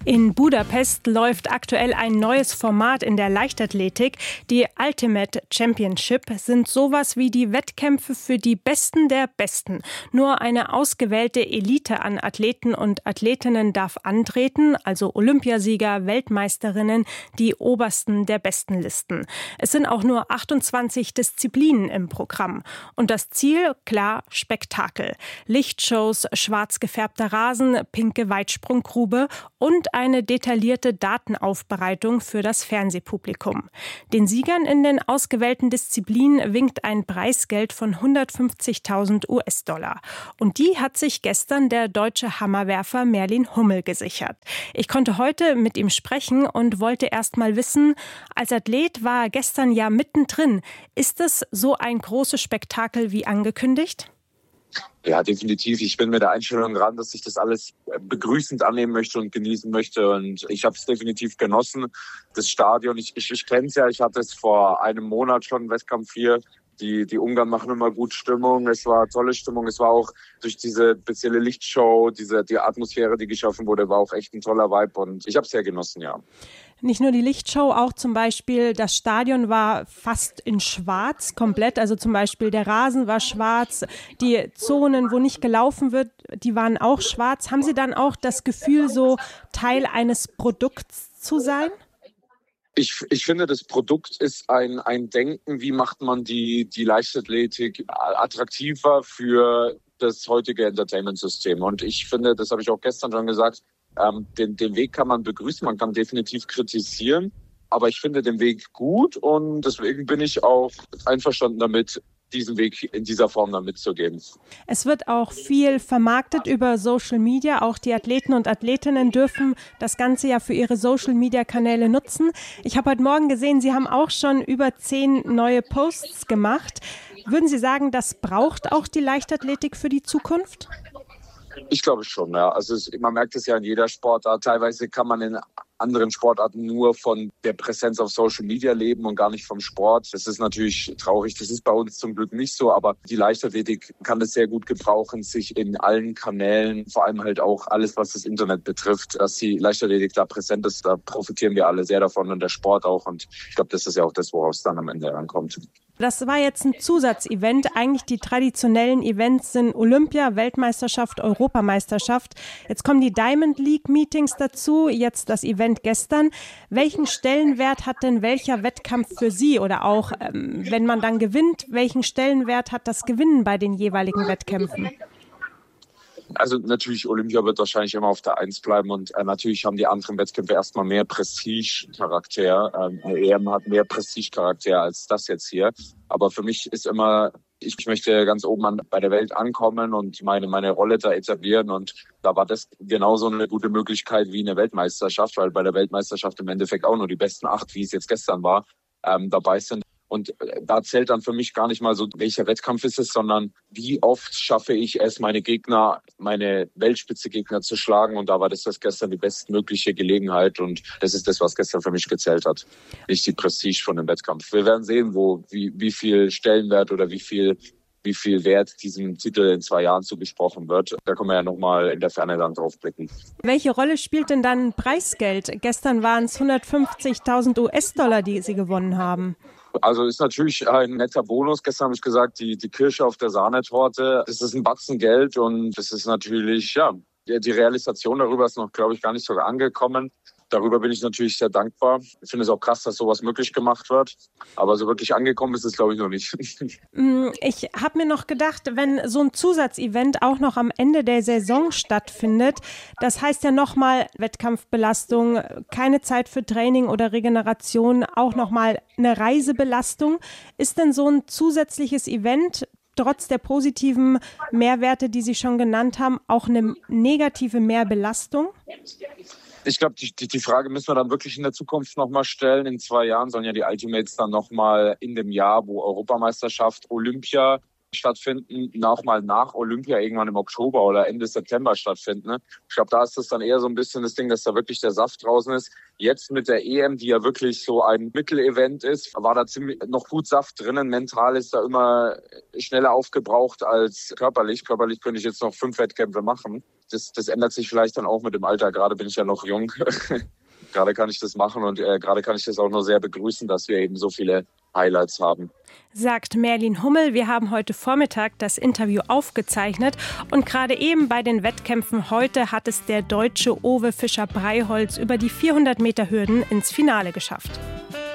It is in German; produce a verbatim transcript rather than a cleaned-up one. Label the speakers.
Speaker 1: In Budapest läuft aktuell ein neues Format in der Leichtathletik. Die Ultimate Championship sind sowas wie die Wettkämpfe für die Besten der Besten. Nur eine ausgewählte Elite an Athleten und Athletinnen darf antreten, also Olympiasieger, Weltmeisterinnen, die obersten der Bestenlisten. Es sind auch nur achtundzwanzig Disziplinen im Programm. Und das Ziel, klar, Spektakel. Lichtshows, schwarz gefärbter Rasen, pinke Weitsprunggrube und eine detaillierte Datenaufbereitung für das Fernsehpublikum. Den Siegern in den ausgewählten Disziplinen winkt ein Preisgeld von hundertfünfzigtausend US-Dollar. Und die hat sich gestern der deutsche Hammerwerfer Merlin Hummel gesichert. Ich konnte heute mit ihm sprechen und wollte erst mal wissen, als Athlet war er gestern ja mittendrin. Ist es so ein großes Spektakel wie angekündigt?
Speaker 2: Ja, definitiv. Ich bin mit der Einstellung ran, dass ich das alles begrüßend annehmen möchte und genießen möchte. Und ich habe es definitiv genossen. Das Stadion, ich, ich, ich kenne es ja, ich hatte es vor einem Monat schon, Wettkampf vier. Die, die Ungarn machen immer gut Stimmung. Es war tolle Stimmung. Es war auch durch diese spezielle Lichtshow, diese, die Atmosphäre, die geschaffen wurde, war auch echt ein toller Vibe. Und ich habe es sehr genossen, ja.
Speaker 1: Nicht nur die Lichtshow, auch zum Beispiel das Stadion war fast in schwarz komplett. Also zum Beispiel der Rasen war schwarz, die Zonen, wo nicht gelaufen wird, die waren auch schwarz. Haben Sie dann auch das Gefühl, so Teil eines Produkts zu sein?
Speaker 2: Ich, ich finde, das Produkt ist ein, ein Denken, wie macht man die, die Leichtathletik attraktiver für das heutige Entertainment-System. Und ich finde, das habe ich auch gestern schon gesagt, ähm, den, den Weg kann man begrüßen, man kann definitiv kritisieren, aber ich finde den Weg gut und deswegen bin ich auch einverstanden damit, diesen Weg in dieser Form dann mitzugeben.
Speaker 1: Es wird auch viel vermarktet über Social Media. Auch die Athleten und Athletinnen dürfen das Ganze ja für ihre Social Media Kanäle nutzen. Ich habe heute Morgen gesehen, Sie haben auch schon über zehn neue Posts gemacht. Würden Sie sagen, das braucht auch die Leichtathletik für die Zukunft?
Speaker 2: Ich glaube schon, ja. Also es, man merkt es ja in jeder Sportart. Teilweise kann man in anderen Sportarten nur von der Präsenz auf Social Media leben und gar nicht vom Sport. Das ist natürlich traurig. Das ist bei uns zum Glück nicht so. Aber die Leichtathletik kann es sehr gut gebrauchen, sich in allen Kanälen, vor allem halt auch alles, was das Internet betrifft, dass die Leichtathletik da präsent ist. Da profitieren wir alle sehr davon und der Sport auch. Und ich glaube, das ist ja auch das, worauf es dann am Ende ankommt.
Speaker 1: Das war jetzt ein Zusatzevent. Eigentlich die traditionellen Events sind Olympia, Weltmeisterschaft, Europameisterschaft. Jetzt kommen die Diamond League Meetings dazu, jetzt das Event gestern. Welchen Stellenwert hat denn welcher Wettkampf für Sie? Oder auch, ähm, wenn man dann gewinnt, welchen Stellenwert hat das Gewinnen bei den jeweiligen Wettkämpfen?
Speaker 2: Also natürlich, Olympia wird wahrscheinlich immer auf der Eins bleiben und äh, natürlich haben die anderen Wettkämpfe erstmal mehr Prestige-Charakter. Ähm, eine E M hat mehr Prestige-Charakter als das jetzt hier. Aber für mich ist immer, ich, ich möchte ganz oben an, bei der Welt ankommen und meine, meine Rolle da etablieren. Und da war das genauso eine gute Möglichkeit wie eine Weltmeisterschaft, weil bei der Weltmeisterschaft im Endeffekt auch nur die besten acht, wie es jetzt gestern war, ähm, dabei sind. Und da zählt dann für mich gar nicht mal so, welcher Wettkampf ist es, sondern wie oft schaffe ich es, meine Gegner, meine Weltspitze-Gegner zu schlagen. Und da war das, das gestern die bestmögliche Gelegenheit. Und das ist das, was gestern für mich gezählt hat. Nicht die Prestige von dem Wettkampf. Wir werden sehen, wo, wie, wie viel Stellenwert oder wie viel, wie viel Wert diesem Titel in zwei Jahren zugesprochen wird. Da können wir ja nochmal in der Ferne dann drauf blicken.
Speaker 1: Welche Rolle spielt denn dann Preisgeld? Gestern waren es hundertfünfzigtausend US-Dollar, die Sie gewonnen haben.
Speaker 2: Also ist natürlich ein netter Bonus. Gestern habe ich gesagt, die, die Kirsche auf der Sahnetorte. Das ist ein Batzen Geld und das ist natürlich, ja, die Realisation darüber ist noch, glaube ich, gar nicht so angekommen. Darüber bin ich natürlich sehr dankbar. Ich finde es auch krass, dass sowas möglich gemacht wird. Aber so wirklich angekommen ist es, glaube ich, noch nicht.
Speaker 1: Ich habe mir noch gedacht, wenn so ein Zusatzevent auch noch am Ende der Saison stattfindet, das heißt ja nochmal Wettkampfbelastung, keine Zeit für Training oder Regeneration, auch nochmal eine Reisebelastung. Ist denn so ein zusätzliches Event trotz der positiven Mehrwerte, die Sie schon genannt haben, auch eine negative Mehrbelastung?
Speaker 2: Ich glaube, die, die, die Frage müssen wir dann wirklich in der Zukunft nochmal stellen. In zwei Jahren sollen ja die Ultimates dann nochmal in dem Jahr, wo Europameisterschaft, Olympia stattfinden, nochmal nach Olympia irgendwann im Oktober oder Ende September stattfinden. Ich glaube, da ist das dann eher so ein bisschen das Ding, dass da wirklich der Saft draußen ist. Jetzt mit der E M, die ja wirklich so ein Mittelevent ist, war da ziemlich noch gut Saft drinnen. Mental ist da immer schneller aufgebraucht als körperlich. Körperlich könnte ich jetzt noch fünf Wettkämpfe machen. das, das ändert sich vielleicht dann auch mit dem Alter. Gerade bin ich ja noch jung. Gerade kann ich das machen und äh, gerade kann ich das auch nur sehr begrüßen, dass wir eben so viele Highlights haben.
Speaker 1: Sagt Merlin Hummel. Wir haben heute Vormittag das Interview aufgezeichnet und gerade eben bei den Wettkämpfen heute hat es der Deutsche Owe Fischer-Breiholz über die vierhundert Meter Hürden ins Finale geschafft.